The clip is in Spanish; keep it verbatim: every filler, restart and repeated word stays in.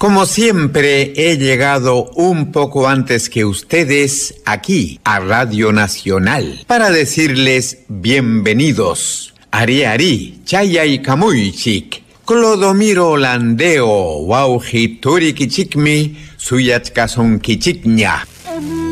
Como siempre, he llegado un poco antes que ustedes aquí, a Radio Nacional, para decirles bienvenidos. Ari Ari, Chayay Kamuychik, Clodomiro Landeo, Wauji Turikichikmi, Suyachkason Kichikña.